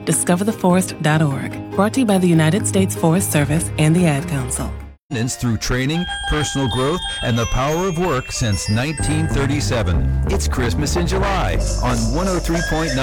discovertheforest.org. Brought to you by the United States Forest Service and the Ad Council. Through training, personal growth, and the power of work since 1937. It's Christmas in July on 103.9